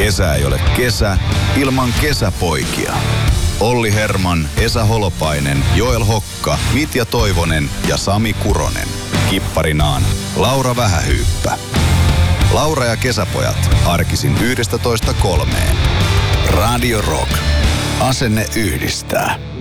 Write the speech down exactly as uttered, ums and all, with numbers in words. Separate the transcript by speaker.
Speaker 1: Kesä ei ole kesä ilman kesäpoikia. Olli Herman, Esa Holopainen, Joel Hokka, Mitja Toivonen ja Sami Kuronen. Kipparinaan Laura Vähähyyppä. Laura ja kesäpojat, arkisin yhdestä toista kolmeen. Radio Rock. Asenne yhdistää.